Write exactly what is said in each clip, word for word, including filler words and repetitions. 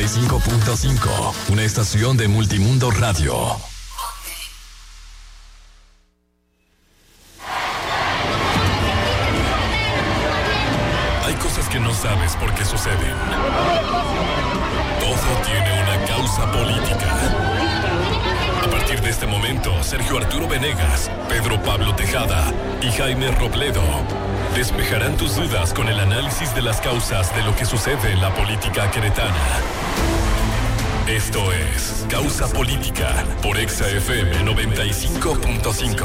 y cinco punto cinco, una estación de Multimundo Radio. Hay cosas que no sabes por qué suceden. Todo tiene una causa política. A partir de este momento, Sergio Arturo Venegas, Pedro Pablo Tejada y Jaime Robledo despejarán tus dudas con el análisis de las causas de lo que sucede en la política queretana. Esto es Causa Política por Exa F M noventa y cinco punto cinco.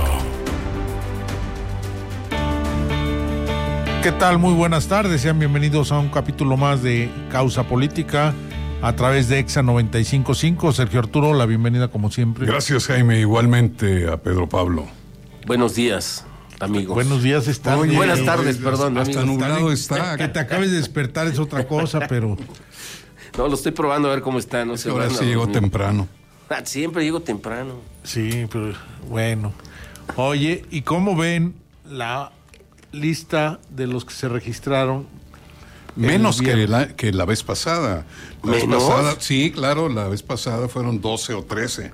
¿Qué tal? Muy buenas tardes, sean bienvenidos a un capítulo más de Causa Política a través de Exa noventa y cinco punto cinco. Sergio Arturo, la bienvenida como siempre. Gracias, Jaime, igualmente a Pedro Pablo. Buenos días, amigos. Buenos días, está. Oye, buenas tardes, perdón. Hasta amigos. nublado está. Que te acabes de despertar es otra cosa, pero... No, lo estoy probando a ver cómo está. No sé. Ahora sí llegó temprano. Ah, siempre llego temprano. Sí, pero bueno. Oye, ¿y cómo ven la lista de los que se registraron? Menos que la, que la vez pasada. La vez ¿Menos? pasada, sí, claro, la vez pasada fueron doce o trece.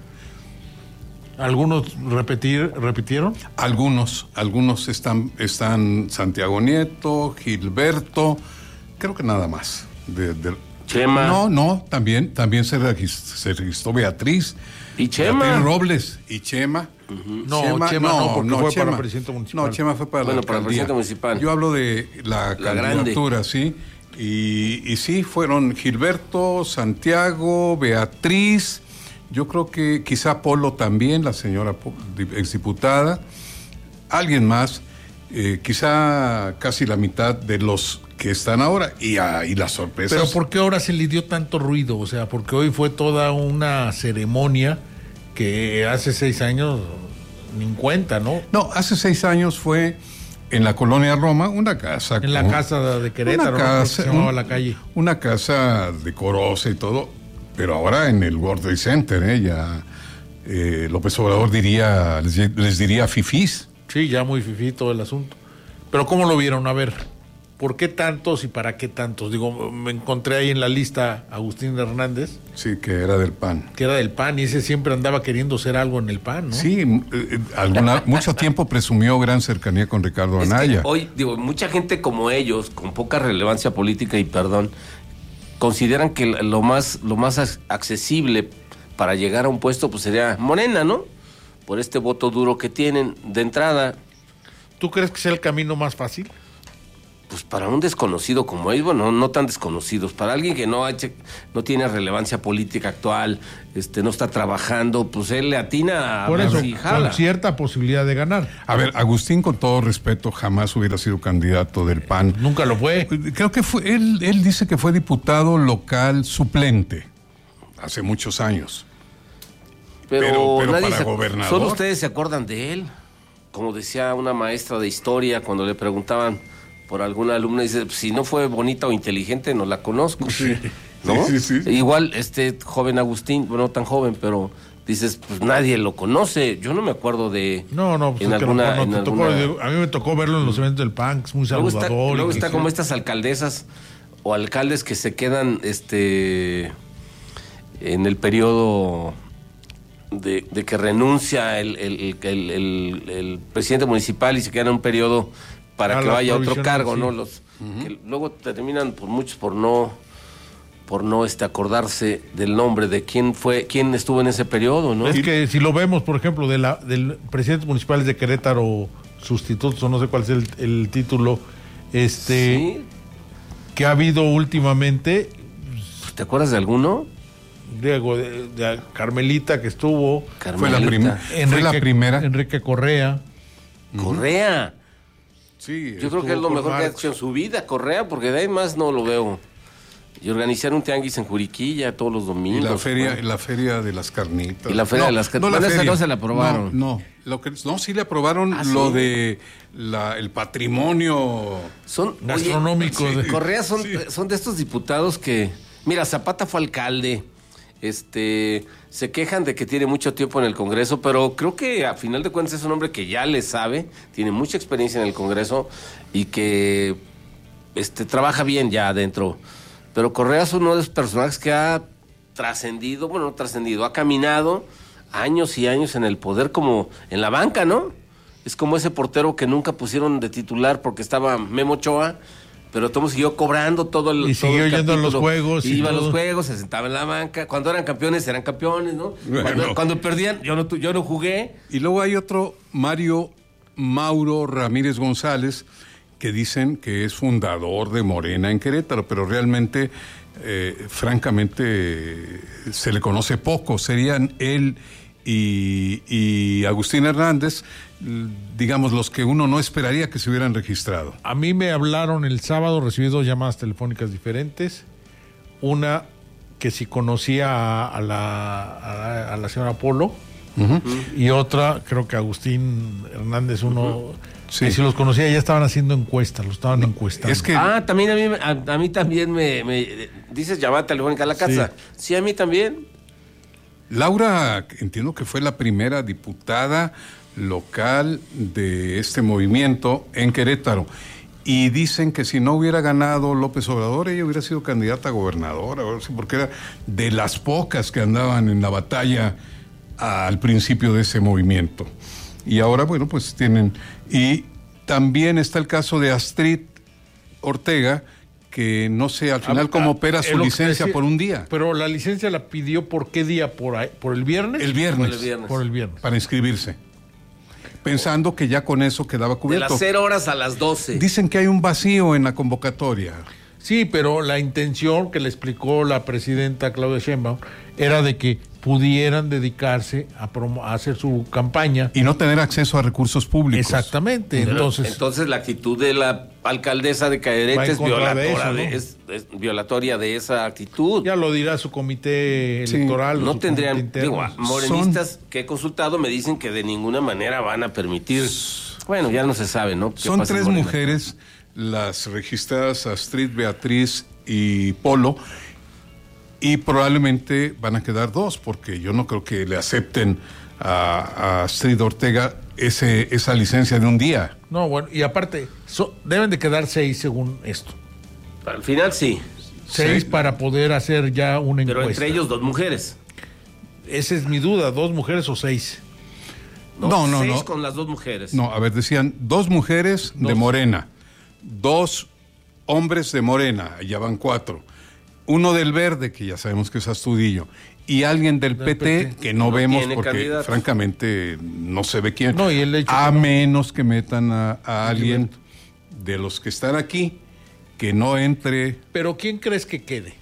¿Algunos repetir, repitieron? Algunos, algunos están, están Santiago Nieto, Gilberto, creo que nada más. De, de, Chema. No, no, también, también se registró, se registró Beatriz. ¿Y Chema? Beatriz Robles y Chema. Uh-huh. No, Chema, Chema no, porque no, fue Chema, para presidente municipal. No, Chema fue para bueno, la para el presidente municipal. Yo hablo de la, la candidatura, grande. Sí. Y, y sí, fueron Gilberto, Santiago, Beatriz, yo creo que quizá Polo también, la señora exdiputada, alguien más, eh, quizá casi la mitad de los que están ahora, y, ah, y las sorpresas. Pero ¿por qué ahora se le dio tanto ruido? O sea, porque hoy fue toda una ceremonia que hace seis años ni en cuenta, ¿no? No, hace seis años fue en la colonia Roma, una casa. En la casa de Querétaro, una casa, ¿no? Se llamaba un, la calle. Una casa decorosa y todo, pero ahora en el World Trade Center, ¿eh? Ya eh, López Obrador diría, les, les diría fifís. Sí, ya muy fifí todo el asunto. Pero ¿cómo lo vieron? A ver, ¿por qué tantos y para qué tantos? Digo, me encontré ahí en la lista a Agustín Hernández. Sí, que era del P A N. Que era del P A N y ese siempre andaba queriendo ser algo en el P A N, ¿no? Sí, eh, alguna, mucho tiempo presumió gran cercanía con Ricardo es Anaya. Que hoy, digo, mucha gente como ellos, con poca relevancia política y perdón, consideran que lo más, lo más accesible para llegar a un puesto pues sería Morena, ¿no? Por este voto duro que tienen de entrada. ¿Tú crees que sea el camino más fácil? Pues para un desconocido como ellos, bueno, no tan desconocidos, para alguien que no, no tiene relevancia política actual, este, no está trabajando, pues él le atina a por eso, si jala. Con cierta posibilidad de ganar. A ver, Agustín, con todo respeto, jamás hubiera sido candidato del P A N. Nunca lo fue. Creo que fue, él, él dice que fue diputado local suplente hace muchos años. Pero, pero, pero nadie para se, gobernador. Solo ustedes se acuerdan de él. Como decía una maestra de historia cuando le preguntaban por alguna alumna, dice, si no fue bonita o inteligente, no la conozco. Sí, ¿no? sí, sí, sí. Igual este joven Agustín, bueno, no tan joven, pero dices, pues nadie lo conoce. Yo no me acuerdo de... No, no, pues en es que alguna, no, no, en te alguna... tocó, a mí me tocó verlo en los eventos del P A N, que es muy luego saludador. Está, luego y está que como sí. estas alcaldesas o alcaldes que se quedan este en el periodo... De, de que renuncia el, el, el, el, el presidente municipal y se queda en un periodo para a que vaya a otro provisional, cargo, sí. ¿no? Los uh-huh. que luego terminan por muchos por no por no este acordarse del nombre de quién fue, quién estuvo en ese periodo, ¿no? Es que si lo vemos, por ejemplo, de la del presidente municipal de Querétaro, sustitutos, o no sé cuál es el, el título, este ¿Sí? que ha habido últimamente. ¿Te acuerdas de alguno? Diego, de, de Carmelita que estuvo. Carmelita. Fue la, prim- Enrique, fue la primera. Enrique Correa. Correa. Sí, Yo creo que es lo mejor que ha hecho en su vida, Correa, porque de ahí más no lo veo. Y organizar un tianguis en Juriquilla todos los domingos. Y la feria, ¿no? la feria de las carnitas. Y la feria no, de las carnitas. No, bueno, esa esa no se la aprobaron. No, no, lo que, no sí le aprobaron ¿Ah, lo sí? de la, el patrimonio Son gastronómico. Oye, de... Correa son, Sí. son de estos diputados que... Mira, Zapata fue alcalde. Este, se quejan de que tiene mucho tiempo en el Congreso, pero creo que a final de cuentas es un hombre que ya le sabe, tiene mucha experiencia en el Congreso y que este, trabaja bien ya adentro. Pero Correa es uno de esos personajes que ha trascendido, bueno, no trascendido, ha caminado años y años en el poder como en la banca, ¿no? Es como ese portero que nunca pusieron de titular porque estaba Memo Ochoa, pero todo siguió cobrando todo el Y todo siguió el yendo a los juegos. Y iba todo. a los juegos, se sentaba en la banca. Cuando eran campeones, eran campeones, ¿no? Bueno. Cuando, cuando perdían, yo no, yo no jugué. Y luego hay otro, Mario Mauro Ramírez González, que dicen que es fundador de Morena en Querétaro, pero realmente, eh, francamente, se le conoce poco. Serían él y, y Agustín Hernández, digamos, los que uno no esperaría que se hubieran registrado. A mí me hablaron el sábado, recibí dos llamadas telefónicas diferentes. Una que si conocía a, a, la, a, la, a la señora Polo, uh-huh. y otra, creo que Agustín Hernández, uno, uh-huh. sí. que si los conocía ya estaban haciendo encuestas, los estaban encuestando. Es que... Ah, también a mí, a, a mí también me, me dices llamada telefónica a la casa. Sí. sí, a mí también. Laura, entiendo que fue la primera diputada local de este movimiento en Querétaro. Y dicen que si no hubiera ganado López Obrador, ella hubiera sido candidata a gobernadora, porque era de las pocas que andaban en la batalla al principio de ese movimiento. Y ahora, bueno, pues tienen... Y también está el caso de Astrid Ortega, que no sé al final cómo opera su licencia por un día. Pero la licencia la pidió ¿por qué día? ¿Por, ahí, por el viernes? El viernes. Por el viernes. Por el viernes. Para inscribirse. Pensando que ya con eso quedaba cubierto. De las cero horas a las doce. Dicen que hay un vacío en la convocatoria. Sí, pero la intención que le explicó la presidenta Claudia Sheinbaum era de que pudieran dedicarse a, promo- a hacer su campaña. Y no tener acceso a recursos públicos. Exactamente. Entonces, Entonces la actitud de la alcaldesa de Cadereyta es violatoria de, eso, ¿no? de, es, es violatoria de esa actitud. Ya lo dirá su comité electoral. Sí, no su tendrían, digo, morenistas son, que he consultado me dicen que de ninguna manera van a permitir, bueno, ya no se sabe, ¿no? Son tres mujeres, las registradas Astrid, Beatriz y Polo, y probablemente van a quedar dos, porque yo no creo que le acepten a, a Astrid Ortega ese, esa licencia de un día. No, bueno, y aparte, so, deben de quedar seis según esto. Al final sí. Seis sí. Para poder hacer ya una encuesta. Pero entre ellos dos mujeres. Esa es mi duda, ¿dos mujeres o seis? No, no, no. Seis no. con las dos mujeres. No, a ver, decían dos mujeres dos. de Morena, dos hombres de Morena, ya van cuatro. Uno del Verde, que ya sabemos que es Astudillo, y alguien del, del P T, P T, que no, no vemos porque candidato. francamente no se ve quién. No, y el hecho a que no. menos que metan a, a alguien de los que están aquí, que no entre. ¿Pero quién crees que quede?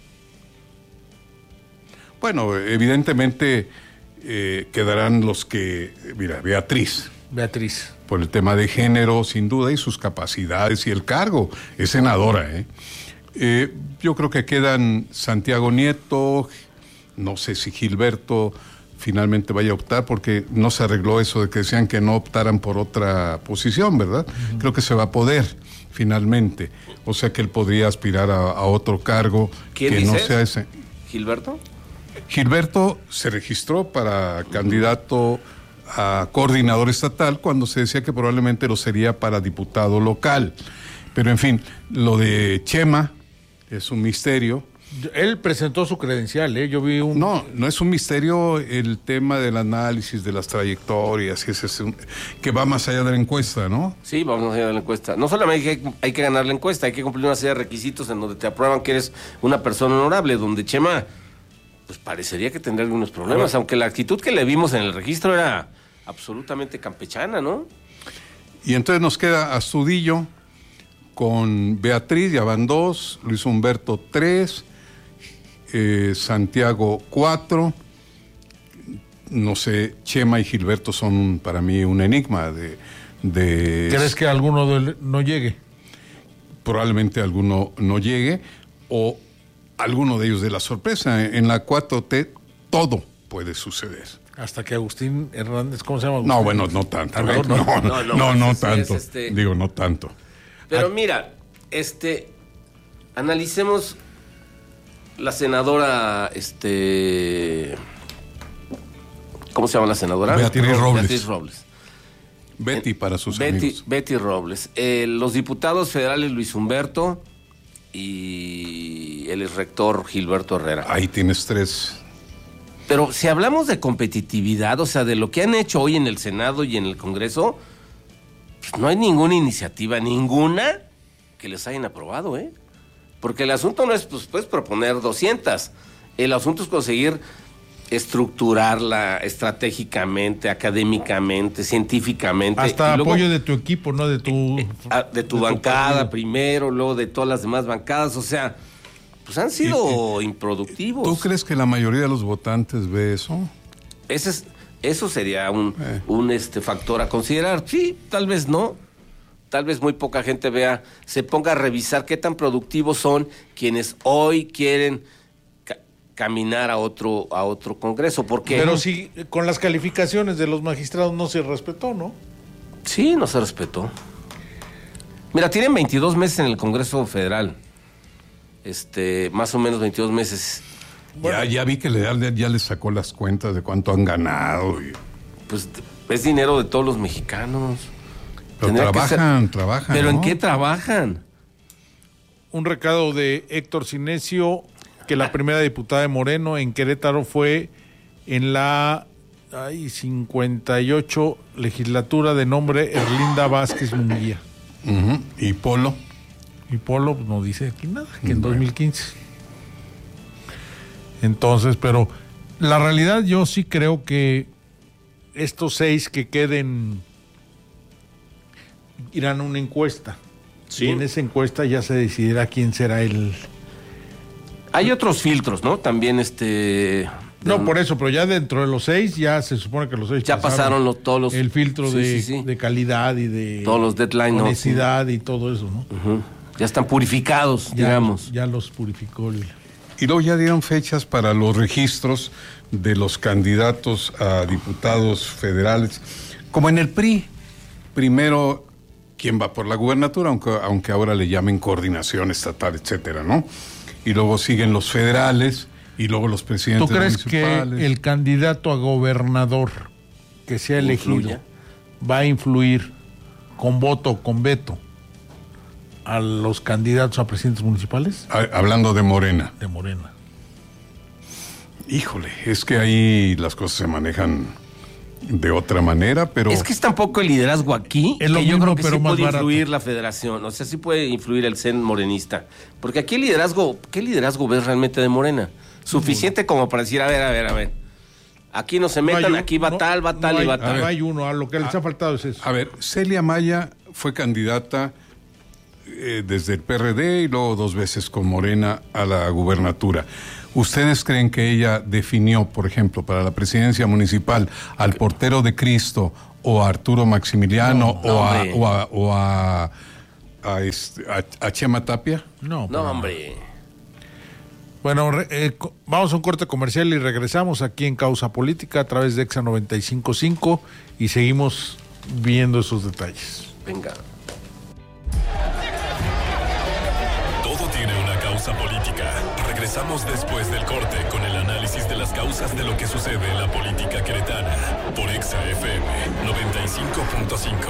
Bueno, evidentemente eh, quedarán los que, mira, Beatriz. Beatriz. Por el tema de género, sin duda, y sus capacidades y el cargo. Es senadora, ¿eh? Eh, yo creo que quedan Santiago Nieto, no sé si Gilberto finalmente vaya a optar, porque no se arregló eso de que decían que no optaran por otra posición, ¿verdad? Uh-huh. Creo que se va a poder finalmente, o sea que él podría aspirar a, a otro cargo ¿Quién que dice? no sea ese. ¿Gilberto? Gilberto se registró para uh-huh. candidato a coordinador estatal cuando se decía que probablemente lo sería para diputado local, pero en fin, lo de Chema es un misterio. Él presentó su credencial, ¿eh? Yo vi un... No, no es un misterio el tema del análisis de las trayectorias, ese es un... que va más allá de la encuesta, ¿no? Sí, vamos más allá de la encuesta. No solamente hay que, hay que ganar la encuesta, hay que cumplir una serie de requisitos en donde te aprueban que eres una persona honorable, donde Chema, pues parecería que tendría algunos problemas, aunque la actitud que le vimos en el registro era absolutamente campechana, ¿no? Y entonces nos queda Astudillo con Beatriz, ya van dos, Luis Humberto tres, eh, Santiago cuatro, no sé, Chema y Gilberto son para mí un enigma de... de ¿Crees que alguno de no llegue? Probablemente alguno no llegue, o alguno de ellos de la sorpresa. En la cuatro T todo puede suceder. Hasta que Agustín Hernández, ¿cómo se llama? Agustín? No, bueno, no tanto. No, ¿eh? no, no, no, no, no, no, no es, tanto. es este... Digo, no tanto. Pero mira, este, analicemos la senadora, este, ¿cómo se llama la senadora? Beatriz Robles. Beatriz Robles. Betty para sus Betty, amigos. Betty Robles. Eh, los diputados federales Luis Humberto y el exrector Gilberto Herrera. Ahí tienes tres. Pero si hablamos de competitividad, o sea, de lo que han hecho hoy en el Senado y en el Congreso, pues no hay ninguna iniciativa, ninguna, que les hayan aprobado, ¿eh? Porque el asunto no es, pues, puedes proponer doscientas. El asunto es conseguir estructurarla estratégicamente, académicamente, científicamente. Hasta luego, apoyo de tu equipo, ¿no? De tu... Eh, de tu de bancada tu primero, luego de todas las demás bancadas, o sea, pues han sido y, improductivos. ¿Tú crees que la mayoría de los votantes ve eso? Ese es, eso sería un, eh. un este, factor a considerar. Sí, tal vez no. Tal vez muy poca gente vea, se ponga a revisar qué tan productivos son quienes hoy quieren ca- caminar a otro a otro congreso. Porque Pero sí, con las calificaciones de los magistrados no se respetó, ¿no? Sí, no se respetó. Mira, tienen veintidós meses en el Congreso Federal. Este, más o menos veintidós meses. Bueno, ya, ya vi que le, ya, ya les sacó las cuentas de cuánto han ganado. Y... Pues es dinero de todos los mexicanos. Pero trabajan, ser... trabajan. ¿Pero ¿no? en qué trabajan? Un recado de Héctor Cinesio, que la primera diputada de Moreno en Querétaro fue en la ay, cincuenta y ocho legislatura de nombre Erlinda Vázquez Munguía. Uh-huh. ¿Y Polo? Y Polo pues, no dice aquí nada, que en bueno. dos mil quince. Entonces, pero la realidad yo sí creo que estos seis que queden irán a una encuesta. Sí. Y en esa encuesta ya se decidirá quién será el... Hay otros filtros, ¿no? También este... No, um... por eso, pero ya dentro de los seis, ya se supone que los seis ya pasaron, pasaron los, todos los... El filtro sí, de, sí, sí. de calidad y de... Todos los deadlines. Honestidad, ¿no? Y todo eso, ¿no? Uh-huh. Ya están purificados, ya, digamos. Ya los purificó el... Y luego ya dieron fechas para los registros de los candidatos a diputados federales. Como en el P R I, primero... quién va por la gubernatura, aunque, aunque ahora le llamen coordinación estatal, etcétera, ¿no? Y luego siguen los federales y luego los presidentes municipales. ¿Tú crees que el candidato a gobernador que sea elegido ¿Influya? va a influir con voto o con veto a los candidatos a presidentes municipales? Hablando de Morena. De Morena. Híjole, es que ahí las cosas se manejan de otra manera, pero... Es que es tampoco el liderazgo aquí, es lo que mismo, yo creo que pero sí más puede barato. influir la federación, o sea, sí puede influir el C E N morenista, porque aquí el liderazgo, ¿qué liderazgo ves realmente de Morena? Suficiente como para decir, a ver, a ver, a ver, aquí no se metan, no hay, aquí va no, tal, va tal no y hay, va tal. No hay uno, a lo que les ha faltado es eso. A ver, Celia Maya fue candidata eh, desde el P R D y luego dos veces con Morena a la gubernatura. ¿Ustedes creen que ella definió, por ejemplo, para la presidencia municipal al portero de Cristo o a Arturo Maximiliano no, no, o, a, o, a, o a, a, este, a, a Chema Tapia? No, no, hombre. Bueno, eh, vamos a un corte comercial y regresamos aquí en Causa Política a través de Exa noventa y cinco punto cinco y seguimos viendo esos detalles. Venga. Todo tiene una causa política. Regresamos después del corte con el análisis de las causas de lo que sucede en la política queretana por Exa F M noventa y cinco punto cinco.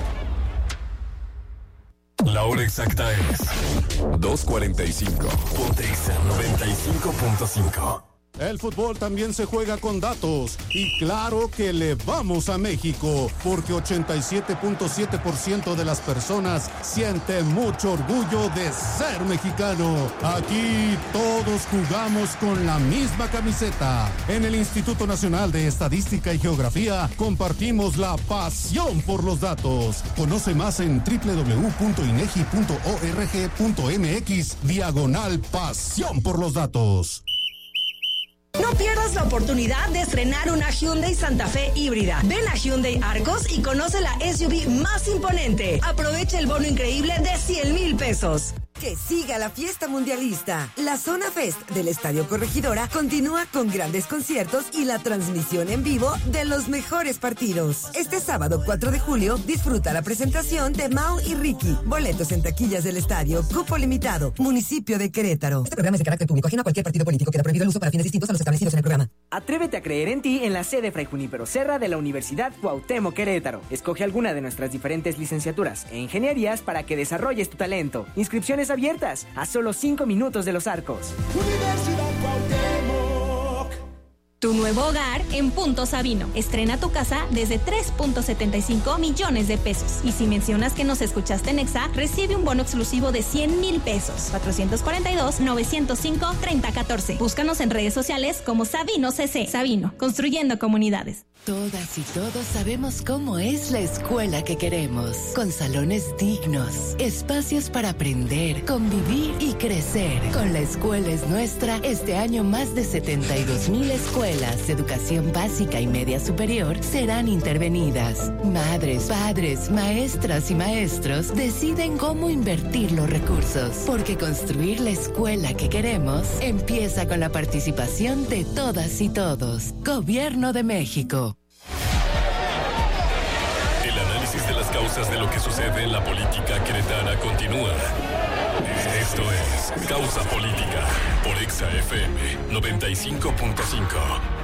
La hora exacta es dos cuarenta y cinco. Ponte Exa noventa y cinco punto cinco. El fútbol también se juega con datos y claro que le vamos a México porque ochenta y siete punto siete por ciento de las personas sienten mucho orgullo de ser mexicano. Aquí todos jugamos con la misma camiseta. En el Instituto Nacional de Estadística y Geografía compartimos la pasión por los datos. Conoce más en doble u doble u doble u punto inegi punto org punto mx diagonal pasión por los datos. No pierdas la oportunidad de estrenar una Hyundai Santa Fe híbrida. Ven a Hyundai Arcos y conoce la S U V más imponente. Aprovecha el bono increíble de cien mil pesos. Que siga la fiesta mundialista. La Zona Fest del Estadio Corregidora continúa con grandes conciertos y la transmisión en vivo de los mejores partidos. Este sábado cuatro de julio disfruta la presentación de Mau y Ricky. Boletos en taquillas del estadio, cupo limitado, municipio de Querétaro. Este programa es de carácter público, ajeno a cualquier partido político. Queda prohibido el uso para fines distintos a los establecidos en el programa. Atrévete a creer en ti en la sede Fray Junípero Serra de la Universidad Cuauhtémoc Querétaro. Escoge alguna de nuestras diferentes licenciaturas e ingenierías para que desarrolles tu talento. Inscripciones abiertas a solo cinco minutos de Los Arcos. Universidad Cuauhtémoc. Tu nuevo hogar en Punto Sabino. Estrena tu casa desde tres punto setenta y cinco millones de pesos. Y si mencionas que nos escuchaste en Exa, recibe un bono exclusivo de cien mil pesos. cuatrocientos cuarenta y dos, novecientos cinco, treinta catorce. Búscanos en redes sociales como Sabino C C. Sabino, construyendo comunidades. Todas y todos sabemos cómo es la escuela que queremos. Con salones dignos, espacios para aprender, convivir y crecer. Con La Escuela es Nuestra, este año más de setenta y dos mil escuelas de educación básica y media superior serán intervenidas. Madres, padres, maestras y maestros deciden cómo invertir los recursos. Porque construir la escuela que queremos empieza con la participación de todas y todos. Gobierno de México. De las causas de lo que sucede en la política queretana continúa. Esto es Causa Política por Exa F M noventa y cinco punto cinco.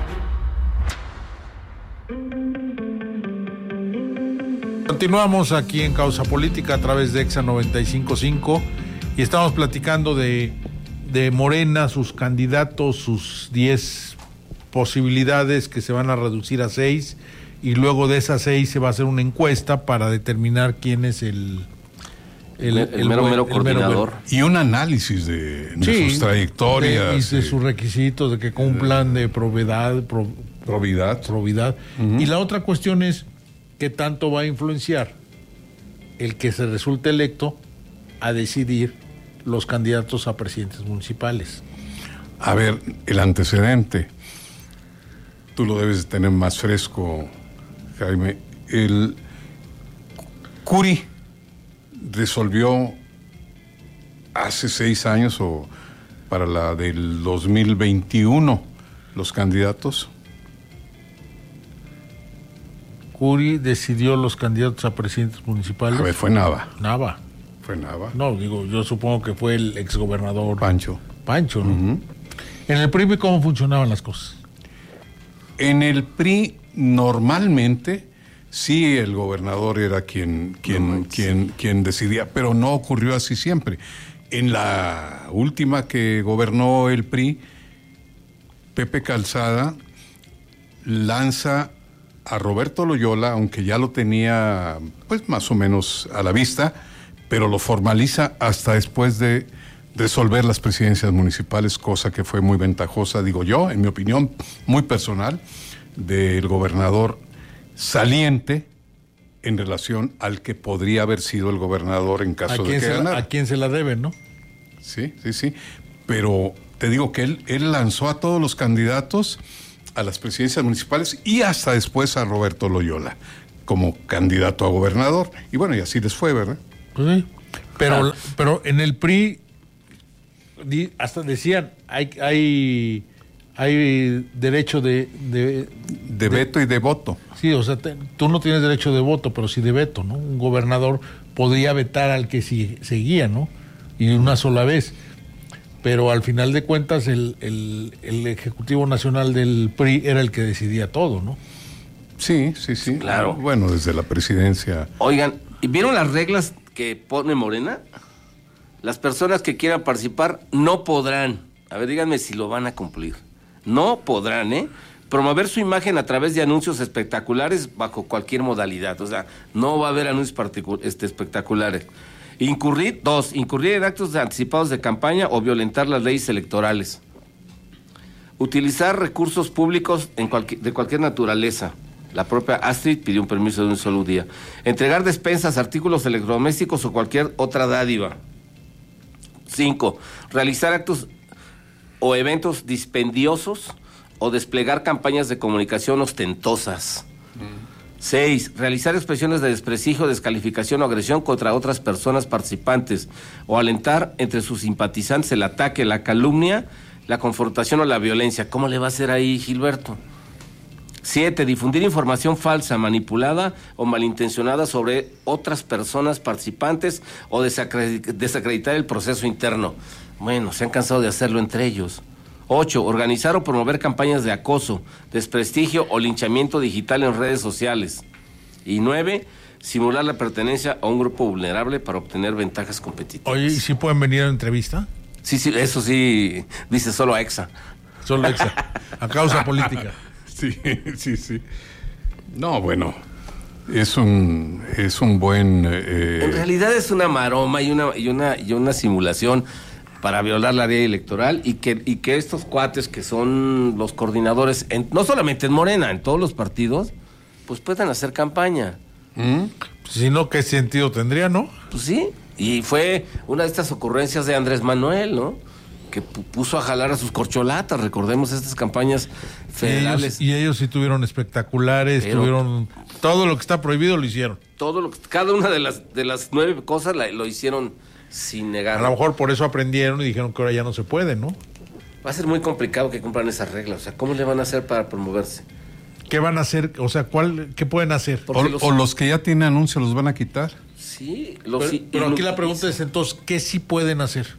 Continuamos aquí en Causa Política a través de Exa noventa y cinco punto cinco y estamos platicando de, de Morena, sus candidatos, sus diez posibilidades que se van a reducir a seis. Y luego de esas seis se va a hacer una encuesta para determinar quién es el el, el, el mero mero coordinador. Mero, y un análisis de, de sí, sus trayectorias. De, y de sus requisitos, de que cumplan de probidad. Pro, probidad. probidad. Uh-huh. Y la otra cuestión es qué tanto va a influenciar el que se resulte electo a decidir los candidatos a presidentes municipales. A ver, el antecedente, tú lo debes de tener más fresco, Jaime. El Curi resolvió hace seis años o para la del dos mil veintiuno los candidatos. Curi decidió los candidatos a presidentes municipales. A ver, fue Nava. Nava. Fue Nava. No, digo, yo supongo que fue el exgobernador Pancho. Pancho, ¿no? Uh-huh. En el P R I, ¿cómo funcionaban las cosas? En el P R I normalmente sí el gobernador era quien quien no, quien sí. quien decidía, pero no ocurrió así siempre. En la última que gobernó el P R I, Pepe Calzada lanza a Roberto Loyola, aunque ya lo tenía pues más o menos a la vista, pero lo formaliza hasta después de resolver las presidencias municipales, cosa que fue muy ventajosa, digo yo, en mi opinión, muy personal, del gobernador saliente en relación al que podría haber sido el gobernador en caso de que ganara. ¿A quién se la debe, no? Sí, sí, sí. Pero te digo que él, él lanzó a todos los candidatos a las presidencias municipales y hasta después a Roberto Loyola como candidato a gobernador. Y bueno, y así les fue, ¿verdad? Pues sí. Pero, ah. pero en el P R I hasta decían, hay... hay hay derecho de de, de veto de, y de voto. Sí, o sea, te, tú no tienes derecho de voto, pero sí de veto, ¿no? Un gobernador podría vetar al que sí, seguía, ¿no? Y una sola vez. Pero al final de cuentas el, el, el Ejecutivo Nacional del P R I era el que decidía todo, ¿no? Sí, sí, sí. Claro. Bueno, desde la presidencia. Oigan, ¿vieron las reglas que pone Morena? Las personas que quieran participar no podrán. A ver, díganme si lo van a cumplir. No podrán, ¿eh? Promover su imagen a través de anuncios espectaculares bajo cualquier modalidad. O sea, no va a haber anuncios particu- este, espectaculares. Incurrir, dos, incurrir en actos anticipados de campaña o violentar las leyes electorales. Utilizar recursos públicos en cualquier, de cualquier naturaleza. La propia Astrid pidió un permiso de un solo día. Entregar despensas, artículos electrodomésticos o cualquier otra dádiva. Cinco, realizar actos o eventos dispendiosos o desplegar campañas de comunicación ostentosas. Mm. Seis, realizar expresiones de desprestigio, descalificación o agresión contra otras personas participantes o alentar entre sus simpatizantes el ataque, la calumnia, la confrontación o la violencia. ¿Cómo le va a hacer ahí, Gilberto? Siete, difundir información falsa, manipulada o malintencionada sobre otras personas participantes o desacreditar, desacreditar el proceso interno. Bueno, se han cansado de hacerlo entre ellos. Ocho, organizar o promover campañas de acoso, desprestigio o linchamiento digital en redes sociales. Y nueve, simular la pertenencia a un grupo vulnerable para obtener ventajas competitivas. Oye, ¿y si pueden venir a la entrevista? Sí, sí, eso sí, dice solo a Exa. Solo Exa. A causa política. Sí, sí, sí. No, bueno, es un es un buen... Eh... En realidad es una maroma y una y una y una simulación para violar la ley electoral y que y que estos cuates que son los coordinadores, en, no solamente en Morena, en todos los partidos, pues puedan hacer campaña. ¿Mm? Si no, ¿qué sentido tendría, no? Pues sí, y fue una de estas ocurrencias de Andrés Manuel, ¿no? Que puso a jalar a sus corcholatas, recordemos estas campañas federales. Y ellos, y ellos sí tuvieron espectaculares, Pero, tuvieron todo lo que está prohibido lo hicieron. Todo lo que, cada una de las de las nueve cosas la, lo hicieron sin negar. A lo mejor por eso aprendieron y dijeron que ahora ya no se puede, ¿no? Va a ser muy complicado que cumplan esas reglas, o sea, ¿cómo le van a hacer para promoverse? ¿Qué van a hacer? O sea, ¿cuál, qué pueden hacer? O los, o los que ya tienen anuncio los van a quitar. Sí, los pero, sí, pero aquí lo, la pregunta es entonces, ¿qué sí pueden hacer?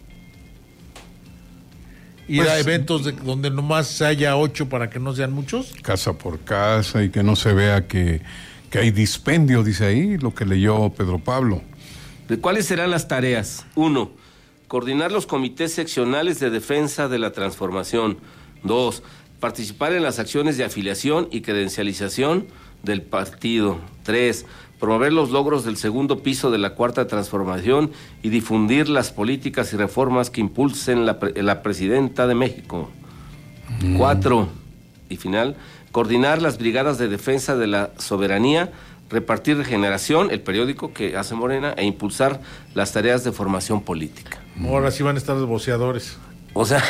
Ir pues, a eventos de, donde nomás haya ocho para que no sean muchos. Casa por casa y que no se vea que, que hay dispendio, dice ahí, lo que leyó Pedro Pablo. ¿De cuáles serán las tareas? Uno, coordinar los comités seccionales de defensa de la transformación. Dos, participar en las acciones de afiliación y credencialización del partido. Tres, promover los logros del segundo piso de la cuarta transformación y difundir las políticas y reformas que impulsen la, pre- la presidenta de México. Mm. Cuatro, y final, coordinar las brigadas de defensa de la soberanía, repartir Regeneración, el periódico que hace Morena, e impulsar las tareas de formación política. Ahora sí van a estar los boceadores. O sea,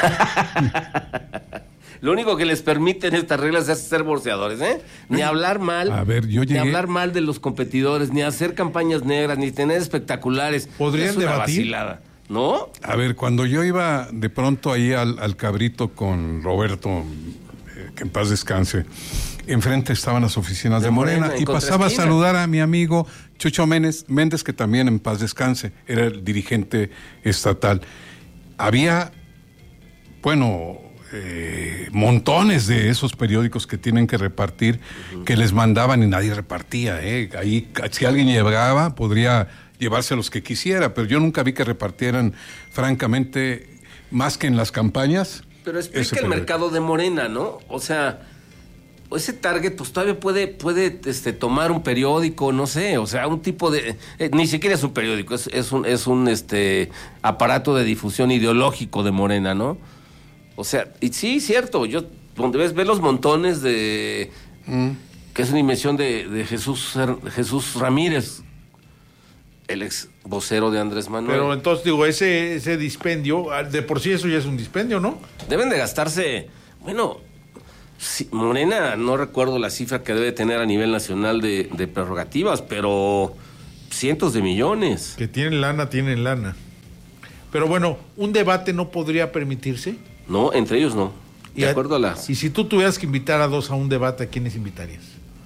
lo único que les permiten estas reglas es ser boceadores, ¿eh? Ni hablar mal, a ver, yo llegué... ni hablar mal de los competidores, ni hacer campañas negras, ni tener espectaculares. ¿Podrían es una debatir? Vacilada, ¿no? A ver, cuando yo iba de pronto ahí al, al Cabrito con Roberto, eh, que en paz descanse, enfrente estaban las oficinas de, de Morena, Morena y pasaba a saludar a mi amigo Chucho Méndez, Méndez, que también en paz descanse, era el dirigente estatal. Había, bueno, eh, montones de esos periódicos que tienen que repartir, uh-huh. que les mandaban y nadie repartía. Eh. Ahí, si alguien llegaba, podría llevarse los que quisiera, pero yo nunca vi que repartieran, francamente, más que en las campañas. Pero explica el mercado de Morena, ¿no? O sea, ese target pues todavía puede puede este tomar un periódico, no sé, o sea, un tipo de eh, ni siquiera es un periódico, es, es un es un este aparato de difusión ideológico de Morena, ¿no? O sea, y sí, cierto, yo donde ves ves los montones de mm. que es una invención de, de Jesús Jesús Ramírez, el ex vocero de Andrés Manuel. Pero entonces digo, ese ese dispendio, de por sí eso ya es un dispendio, ¿no? Deben de gastarse, bueno, sí, Morena, no recuerdo la cifra que debe tener a nivel nacional de, de prerrogativas, pero cientos de millones. Que tienen lana, tienen lana. Pero bueno, ¿un debate no podría permitirse? No, entre ellos no. De a, acuerdo a las... Y si tú tuvieras que invitar a dos a un debate, ¿a quiénes invitarías?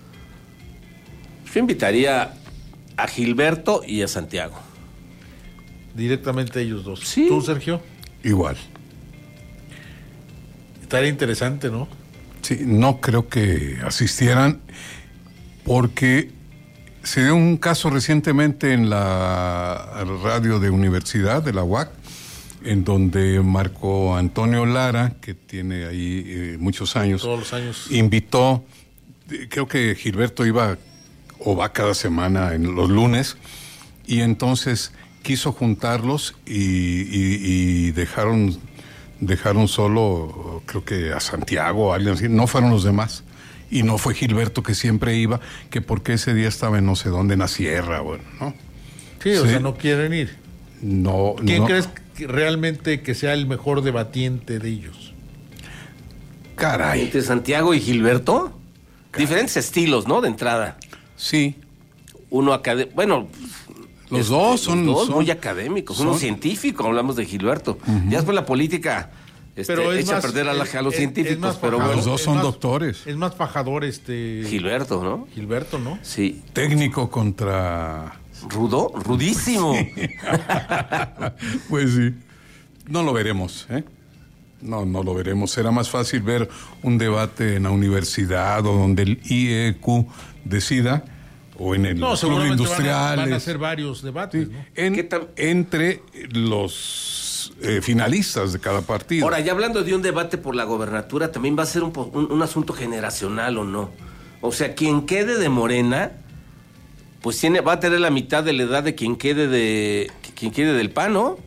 Yo invitaría a Gilberto y a Santiago. Directamente a ellos dos. Sí. ¿Tú, Sergio? Igual. Estaría interesante, ¿no? Sí, no creo que asistieran porque se dio un caso recientemente en la radio de universidad, de la U A C, en donde Marco Antonio Lara, que tiene ahí eh, muchos años, todos los años, invitó, creo que Gilberto iba o va cada semana en los lunes, y entonces quiso juntarlos y, y, y dejaron... dejaron solo, creo que a Santiago, a alguien así, no fueron los demás. Y no fue Gilberto, que siempre iba, que porque ese día estaba en no sé dónde, en la sierra, bueno, ¿no? Sí, o sí. sea, no quieren ir. No, ¿Quién no. crees que realmente que sea el mejor debatiente de ellos? Caray. ¿Entre Santiago y Gilberto? Caray. Diferentes estilos, ¿no? De entrada. Sí. Uno académico, bueno... Los este, dos son, los dos son muy académicos, son, uno científico, hablamos de Gilberto. Uh-huh. Ya después la política este, pero echa más, a perder a, la, a los es, científicos, es pero fajador, bueno. Los dos son más, doctores. Es más fajador este... Gilberto, ¿no? Gilberto, ¿no? Sí. Técnico contra... ¿Rudo? Rudísimo. Sí. Pues sí. No lo veremos, ¿eh? No, no lo veremos. Será más fácil ver un debate en la universidad o donde el I E Q decida, o en el no, club industrial. Van a, van a hacer varios debates, sí, ¿no? en, entre los los eh, finalistas de cada partido. Ahora, ya hablando de un debate por la gobernatura, también va a ser un, un, un asunto generacional, ¿o no? O sea, quien quede de Morena, pues tiene, va a tener la mitad de la edad de quien quede de quien quede del P A N, ¿no?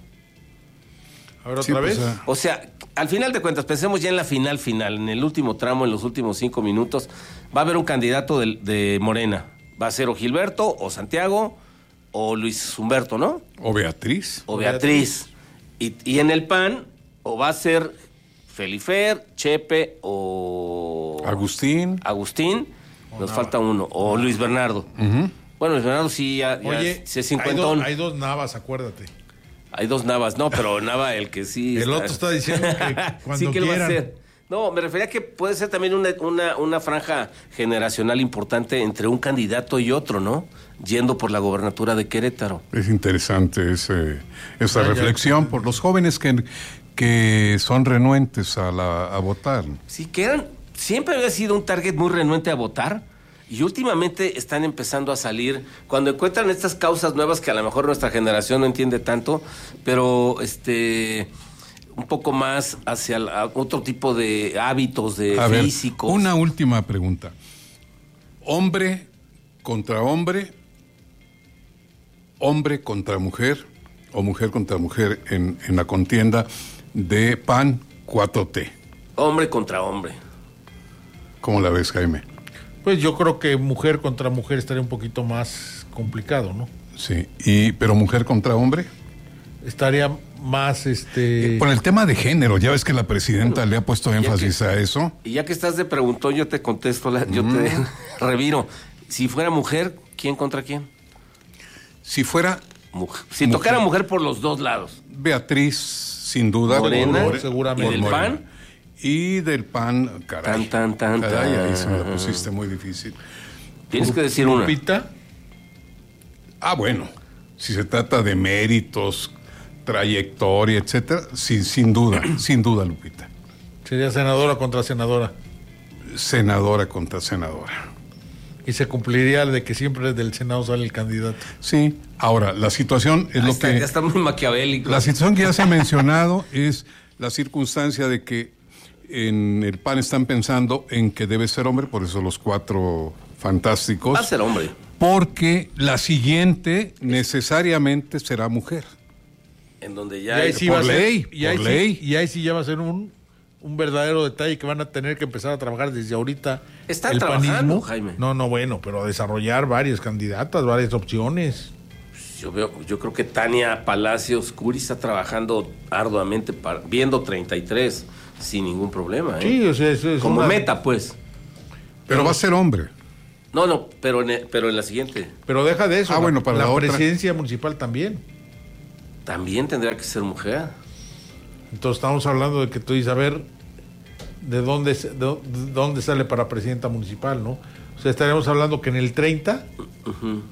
Ahora Sí, otra pues, vez. ah. O sea, al final de cuentas, pensemos ya en la final final, en el último tramo, en los últimos cinco minutos, va a haber un candidato de, de Morena. Va a ser o Gilberto, o Santiago, o Luis Humberto, ¿no? O Beatriz. O Beatriz. Y, y en el P A N, o va a ser Felifer, Chepe, o... Agustín. Agustín, nos falta uno. O Luis Bernardo. Uh-huh. Bueno, Luis Bernardo sí ya, ya Oye, se hay, cincuentón. dos, hay dos Navas, acuérdate. Hay dos Navas, no, pero Nava el que sí. El otro está diciendo que cuando sí que él va a quieran. ser. No, me refería a que puede ser también una, una, una franja generacional importante entre un candidato y otro, ¿no? Yendo por la gobernatura de Querétaro. Es interesante ese, esa Ah, ya. reflexión por los jóvenes que, que son renuentes a, la, a votar. Sí, que eran, siempre había sido un target muy renuente a votar y últimamente están empezando a salir, cuando encuentran estas causas nuevas que a lo mejor nuestra generación no entiende tanto, pero este... un poco más hacia la, otro tipo de hábitos de A ver, físicos. una última pregunta. Hombre contra hombre, hombre contra mujer o mujer contra mujer en, en la contienda de P A N cuatro T. Hombre contra hombre. ¿Cómo la ves, Jaime? Pues yo creo que mujer contra mujer estaría un poquito más complicado, ¿no? Sí, y, pero mujer contra hombre. Estaría más, este... Eh, por el tema de género, ya ves que la presidenta le ha puesto énfasis que, a eso. Y ya que estás de preguntón, yo te contesto, la, yo te reviro. Si fuera mujer, ¿quién contra quién? Si fuera... Mujer. Si mujer. tocara mujer por los dos lados. Beatriz, sin duda. Morena, por- seguramente. ¿Y del por P A Morena. N? Y del P A N, caray. Tan, tan, tan, Caray, ahí tan. se me la pusiste muy difícil. Tienes que decir una. Lupita, Ah, bueno, si se trata de méritos, trayectoria, etcétera, sin, sin duda, sin duda, Lupita. sería senadora contra senadora. Senadora contra senadora. Y se cumpliría de que siempre del Senado sale el candidato. Sí, ahora, la situación es Ahí lo está, que... ya está muy maquiavélico. La situación que ya se ha mencionado es la circunstancia de que en el P A N están pensando en que debe ser hombre, por eso los cuatro fantásticos. Va a ser hombre. Porque la siguiente necesariamente será mujer. En donde Y ya ahí es- sí por va a ser- ley, y ahí por sí- ley. y ahí sí ya va a ser un, un verdadero detalle que van a tener que empezar a trabajar desde ahorita. Están el trabajando, panismo. Jaime. No, no, bueno, pero a desarrollar varias candidatas, varias opciones. Yo veo, yo creo que Tania Palacios Curi está trabajando arduamente para, viendo treinta y tres sin ningún problema, ¿eh? Sí, o sea, eso es como una- meta, pues. Pero va a ser hombre. No, no, pero en, pero en la siguiente Pero deja de eso. Ah, la- bueno, para la, la otra. presidencia municipal también. también tendría que ser mujer. Entonces estamos hablando de que tú dices, a ver, ¿de dónde, se- de dó- de dónde sale para presidenta municipal, no? O sea, estaríamos hablando que en el treinta Ujú.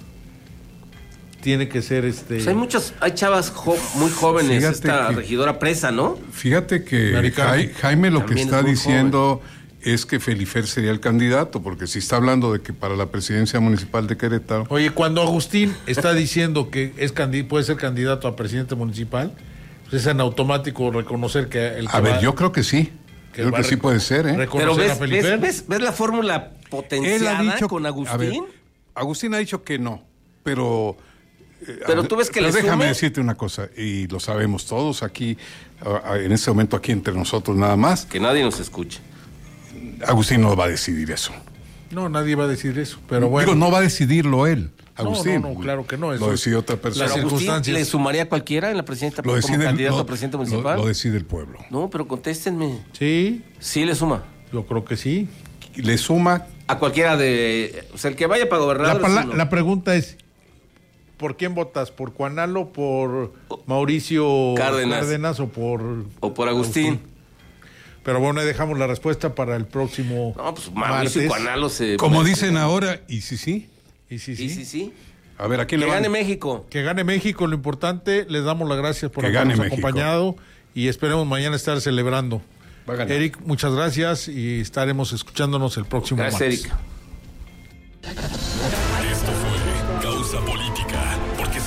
tiene que ser este... Pues hay muchas, hay chavas jo- muy jóvenes, Fíjate esta que- regidora presa, ¿no? Fíjate que Maricarmen. Jai- Jaime lo que También está es muy diciendo es que Felifer sería el candidato, porque si está hablando de que para la presidencia municipal de Querétaro... Oye, cuando Agustín está diciendo que es candi- puede ser candidato a presidente municipal, pues es en automático reconocer que el que A ver, va- yo creo que sí. que Creo va a que sí reco- puede ser, ¿eh? reconocer Pero a ves, Felifer. ves, ves, ves la fórmula Él potenciada ha dicho... con a Agustín. ver, Agustín ha dicho que no, pero... eh, Pero a- tú ves que pero le déjame sume. decirte una cosa, y lo sabemos todos aquí, a- a- en este momento aquí entre nosotros nada más, Que nadie nos escuche. Agustín no va a decidir eso. No, nadie va a decir eso, pero bueno. Digo, no va a decidirlo él, No, Agustín. no, no, claro que no, eso Lo es- decide otra persona. Las Pero Agustín, circunstancias. ¿le sumaría a cualquiera en la presidenta Lo como decide, candidato lo- a presidente lo- municipal? Lo, decide el pueblo. No, pero contéstenme. Sí, Sí le suma. yo creo que sí. Le suma... A cualquiera de... O sea, el que vaya para La, gobernador... pala- es uno. la pregunta es, ¿por quién votas? ¿Por Cuanalo, por Mauricio Cárdenas. o por... O por Agustín. Pero bueno, ahí dejamos la respuesta para el próximo No, pues Mauricio y martes. Cuanalo se... Como dicen ahora, y sí, sí. Y sí, Sí, sí. sí, sí. A ver, ¿a quién Que le van? gane México. Que gane México, lo importante, les damos las gracias por Que habernos gane México. acompañado y esperemos mañana estar celebrando. Va a ganar. Eric, muchas gracias y estaremos escuchándonos el próximo Gracias, martes. Erika. Esto fue Causa Política, porque sabemos que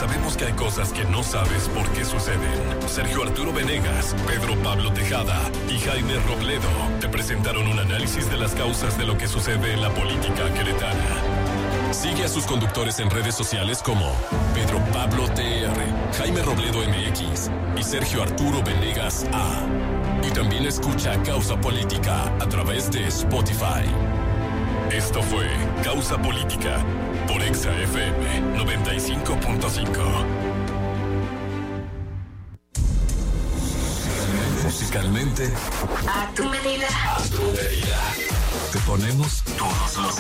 política hay cosas que no sabes por qué suceden. Sergio Arturo Venegas, Pedro Pablo Tejada y Jaime Robledo te presentaron un análisis de las causas de lo que sucede en la política queretana. Sigue a sus conductores en redes sociales como Pedro Pablo T R, Jaime Robledo M X y Sergio Arturo Venegas A. Y también escucha Causa Política a través de Spotify. Esto fue Causa Política por Exa F M noventa y cinco punto cinco. Musicalmente, a tu medida. a tu medida. Te ponemos todos los